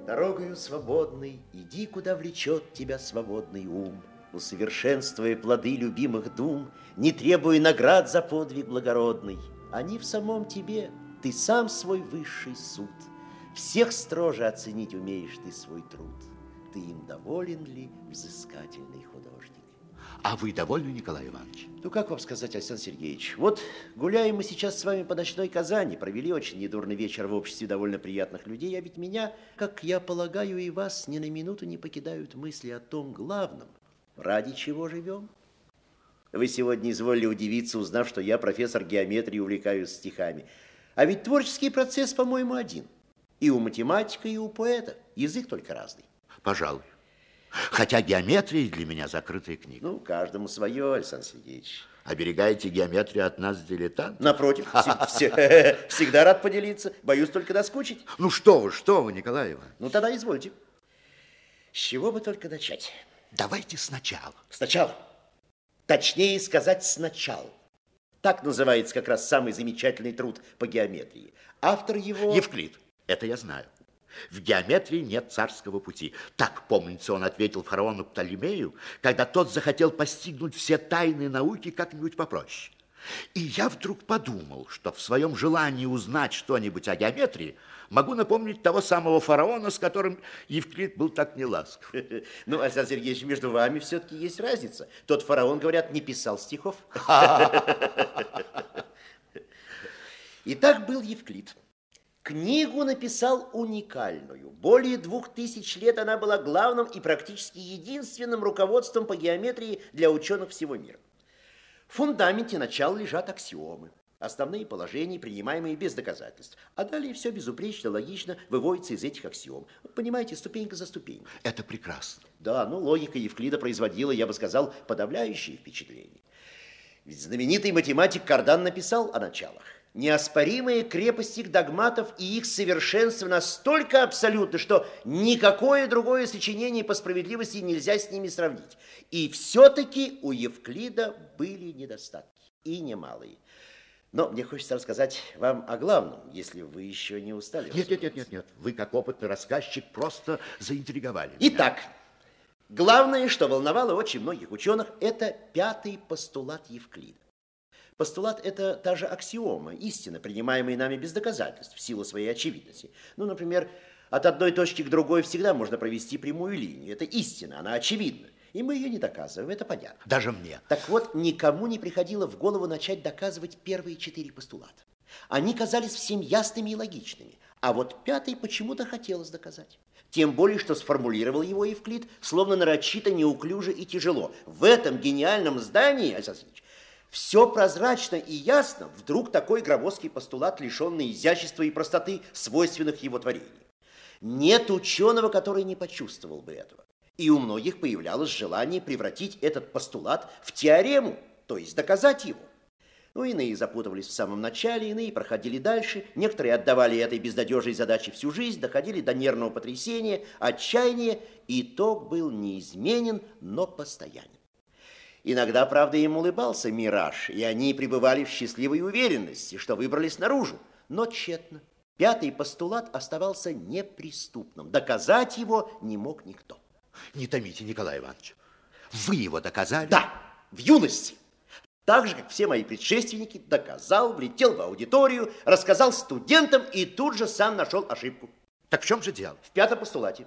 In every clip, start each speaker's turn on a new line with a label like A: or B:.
A: Дорогою свободной иди, куда влечет тебя свободный ум, усовершенствуя плоды любимых дум, не требуя наград за подвиг благородный. Они в самом тебе, ты сам свой высший суд. Всех строже оценить умеешь ты свой труд. Ты им доволен ли, взыскательный художник?
B: А вы довольны, Николай Иванович?
A: Ну, как вам сказать, Александр Сергеевич? Вот гуляем мы сейчас с вами по ночной Казани, провели очень недурный вечер в обществе довольно приятных людей, а ведь меня, как я полагаю, и вас ни на минуту не покидают мысли о том главном, ради чего живем. Вы сегодня изволили удивиться, узнав, что я профессор геометрии, увлекаюсь стихами. А ведь творческий процесс, по-моему, один. И у математика, и у поэта. Язык только разный.
B: Пожалуй. Хотя геометрия для меня закрытая книга.
A: Ну, каждому свое, Александр Сергеевич.
B: Оберегаете геометрию от нас, дилетантов?
A: Напротив, всегда рад поделиться. Боюсь только наскучить.
B: Ну, что вы, Николай Иванович.
A: Ну, тогда извольте. С чего бы только начать?
B: Давайте сначала.
A: Сначала. Точнее сказать, сначала. Так называется как раз самый замечательный труд по геометрии. Автор его...
B: Евклид. Это я знаю. В геометрии нет царского пути. Так, помнится, он ответил фараону Птолемею, когда тот захотел постигнуть все тайны науки как-нибудь попроще. И я вдруг подумал, что в своем желании узнать что-нибудь о геометрии могу напомнить того самого фараона, с которым Евклид был так неласков.
A: Ну, Александр Сергеевич, между вами все-таки есть разница. Тот фараон, говорят, не писал стихов. Итак, был Евклид. Книгу написал уникальную. Более 2000 лет она была главным и практически единственным руководством по геометрии для ученых всего мира. В фундаменте начала лежат аксиомы, основные положения, принимаемые без доказательств. А далее все безупречно, логично выводится из этих аксиом. Понимаете, ступенька за ступенькой.
B: Это прекрасно.
A: Да, ну логика Евклида производила, я бы сказал, подавляющее впечатление. Ведь знаменитый математик Кардан написал о началах. Неоспоримые крепость их догматов и их совершенство настолько абсолютно, что никакое другое сочинение по справедливости нельзя с ними сравнить. И все-таки у Евклида были недостатки, и немалые. Но мне хочется рассказать вам о главном, если вы еще не устали.
B: Нет. Вы, как опытный рассказчик, просто заинтриговали меня.
A: Итак, главное, что волновало очень многих ученых, это пятый постулат Евклида. Постулат – это та же аксиома, истина, принимаемая нами без доказательств, в силу своей очевидности. Ну, например, от одной точки к другой всегда можно провести прямую линию. Это истина, она очевидна. И мы ее не доказываем, это понятно.
B: Даже мне.
A: Так вот, никому не приходило в голову начать доказывать первые 4 постулата. Они казались всем ясными и логичными. А вот пятый почему-то хотелось доказать. Тем более, что сформулировал его Евклид, словно нарочито, неуклюже и тяжело. В этом гениальном здании, Александр Сергеевич, все прозрачно и ясно, вдруг такой громоздкий постулат, лишенный изящества и простоты, свойственных его творению. Нет ученого, который не почувствовал бы этого. И у многих появлялось желание превратить этот постулат в теорему, то есть доказать его. Ну, иные запутывались в самом начале, иные проходили дальше, некоторые отдавали этой безнадежной задаче всю жизнь, доходили до нервного потрясения, отчаяния. Итог был неизменен, но постоянен. Иногда, правда, им улыбался мираж, и они пребывали в счастливой уверенности, что выбрались наружу, но тщетно. Пятый постулат оставался неприступным. Доказать его не мог никто.
B: Не томите, Николай Иванович. Вы его доказали?
A: Да, в юности. Так же, как все мои предшественники, доказал, влетел в аудиторию, рассказал студентам и тут же сам нашел ошибку.
B: Так в чем же дело?
A: В пятом постулате.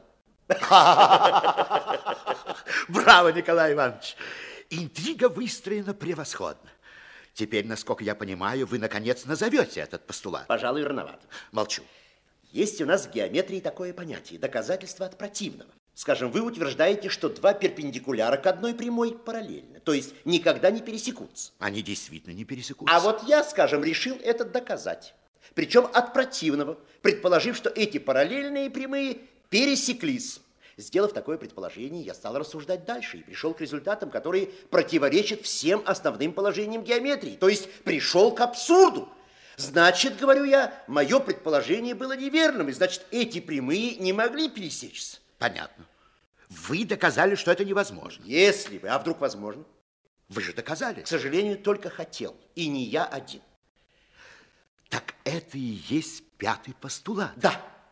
B: Браво, Николай Иванович! Интрига выстроена превосходно. Теперь, насколько я понимаю, вы, наконец, назовете этот постулат.
A: Пожалуй, рановато.
B: Молчу.
A: Есть у нас в геометрии такое понятие – доказательство от противного. Скажем, вы утверждаете, что два перпендикуляра к одной прямой параллельны, то есть никогда не пересекутся.
B: Они действительно не пересекутся.
A: А вот я, скажем, решил это доказать. Причем от противного, предположив, что эти параллельные прямые пересеклись. Сделав такое предположение, я стал рассуждать дальше и пришел к результатам, которые противоречат всем основным положениям геометрии, то есть пришел к абсурду. Значит, говорю я, мое предположение было неверным, и значит, эти прямые не могли пересечься.
B: Понятно. Вы доказали, что это невозможно.
A: Если бы, а вдруг возможно?
B: Вы же доказали.
A: К сожалению, только хотел, и не я один.
B: Так это и есть пятый постулат.
A: Да.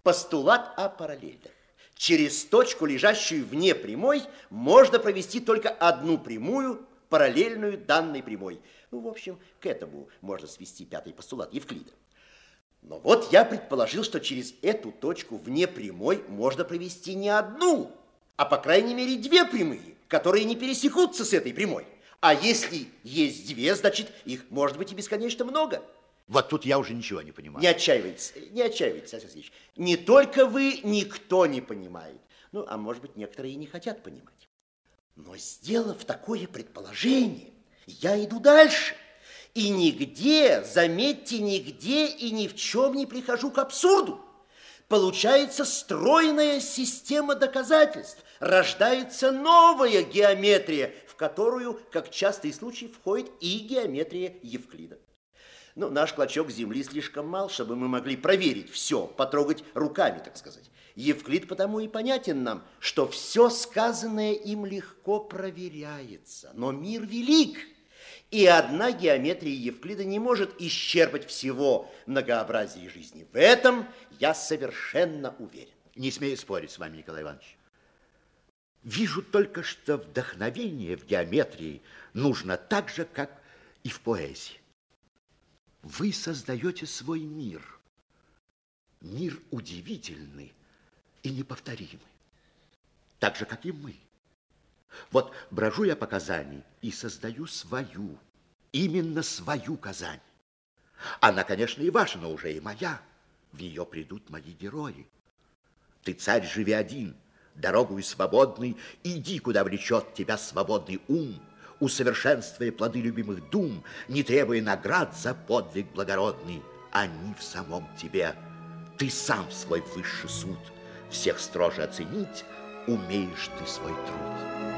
A: Постулат о параллельных. Через точку, лежащую вне прямой, можно провести только одну прямую, параллельную данной прямой. Ну, в общем, к этому можно свести пятый постулат Евклида. Но вот я предположил, что через эту точку вне прямой можно провести не одну, а по крайней мере две прямые, которые не пересекутся с этой прямой. А если есть две, значит, их может быть и бесконечно много.
B: Вот тут я уже ничего не понимаю.
A: Не отчаивайтесь, Алексей Васильевич. Не только вы, никто не понимает. Ну, а может быть, некоторые и не хотят понимать. Но сделав такое предположение, я иду дальше. И нигде, заметьте, нигде и ни в чем не прихожу к абсурду. Получается стройная система доказательств. Рождается новая геометрия, в которую, как частый случай, входит и геометрия Евклида. Ну, наш клочок земли слишком мал, чтобы мы могли проверить все, потрогать руками, так сказать. Евклид потому и понятен нам, что все сказанное им легко проверяется. Но мир велик, и одна геометрия Евклида не может исчерпать всего многообразия жизни. В этом я совершенно уверен.
B: Не смею спорить с вами, Николай Иванович. Вижу только, что вдохновение в геометрии нужно так же, как и в поэзии. Вы создаете свой мир. Мир удивительный и неповторимый. Так же, как и мы. Вот брожу я по Казани и создаю свою, именно свою Казань. Она, конечно, и ваша, но уже и моя. В нее придут мои герои. Ты, царь, живи один, дорогою свободный, иди, куда влечет тебя свободный ум, усовершенствуя плоды любимых дум, не требуя наград за подвиг благородный. Они в самом тебе. Ты сам свой высший суд. Всех строже оценить умеешь ты свой труд.